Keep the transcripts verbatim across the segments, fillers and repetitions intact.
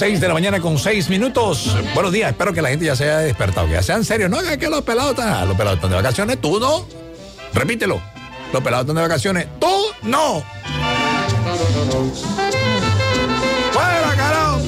seis de la mañana con seis minutos. Buenos días, espero que la gente ya se haya despertado, que ya sean serios. No hagan que los pelados están, los pelados están de vacaciones, tú no. Repítelo. Los pelados están de vacaciones, tú no. ¡Fuera, carajo!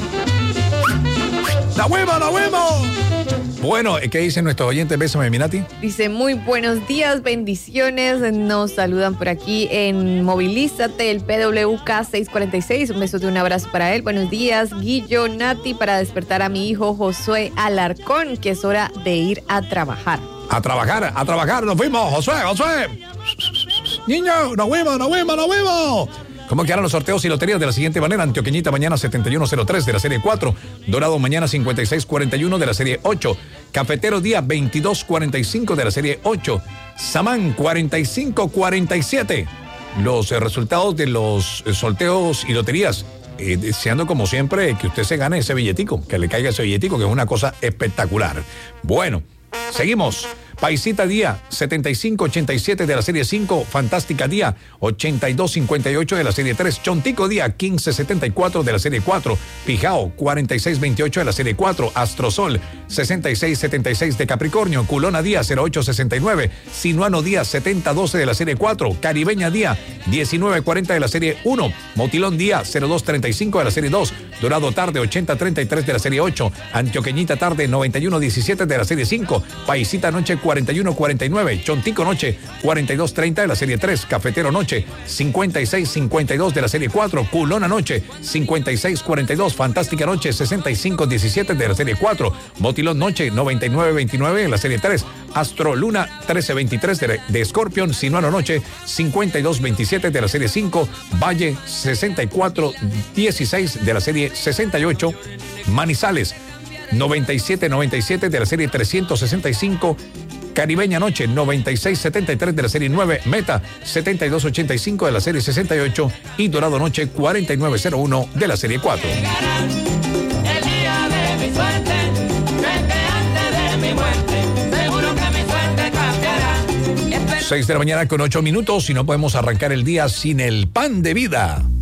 ¡La hueva, la hueva! Bueno, ¿qué dicen nuestros oyentes? Bésame, Minati. Dice, muy buenos días, bendiciones. Nos saludan por aquí en Movilízate, el P W K seiscientos cuarenta y seis. Un beso de un abrazo para él. Buenos días, Guillo, Nati, para despertar a mi hijo Josué Alarcón, que es hora de ir a trabajar. A trabajar, a trabajar, nos fuimos, Josué, Josué. Niño, nos fuimos, nos fuimos, nos fuimos. ¿Cómo quedaron los sorteos y loterías? De la siguiente manera: Antioqueñita mañana setenta y uno cero tres de la serie cuatro, Dorado mañana cincuenta y seis cuarenta y uno de la serie ocho, Cafetero día veintidós cuarenta y cinco de la serie ocho, Samán cuarenta y cinco cuarenta y siete. Los eh, resultados de los eh, sorteos y loterías, eh, deseando como siempre que usted se gane ese billetico, que le caiga ese billetico, que es una cosa espectacular. Bueno, seguimos. Paisita día setenta y cinco ochenta y siete de la serie cinco, Fantástica día ochenta y dos cincuenta y ocho de la serie tres, Chontico día quince setenta y cuatro de la serie cuatro, Pijao cuarenta y seis veintiocho de la serie cuatro, Astrosol sesenta y seis setenta y seis de Capricornio, Culona día cero ocho sesenta y nueve, Sinuano día setenta doce de la serie cuatro, Caribeña día diecinueve cuarenta de la serie uno, Motilón día cero dos treinta y cinco de la serie dos, Dorado tarde ochenta treinta y tres de la serie ocho, Antioqueñita tarde noventa y uno diecisiete de la serie cinco, Paisita noche cuarenta y uno cuarenta y nueve, Chontico noche cuarenta y dos treinta de la serie tres, Cafetero noche cincuenta y seis cincuenta y dos de la serie cuatro, Culona noche cincuenta y seis cuarenta y dos, Fantástica noche sesenta y cinco diecisiete de la serie cuatro, Motilón noche noventa y nueve veintinueve de la serie tres, Astro Luna trece veintitrés de, de Scorpion, Sinuano noche cincuenta y dos veintisiete de la serie cinco, Valle sesenta y cuatro dieciséis de la serie sesenta y ocho, Manizales noventa y siete noventa y siete de la serie trescientos sesenta y cinco, Caribeña noche noventa y seis setenta y tres de la serie nueve, Meta setenta y dos ochenta y cinco de la serie sesenta y ocho y Dorado noche cuarenta y nueve cero uno de la serie cuatro. El día de mi suerte, sé que antes de mi muerte, seguro que mi suerte cambiará. seis de la mañana con ocho minutos y no podemos arrancar el día sin el pan de vida.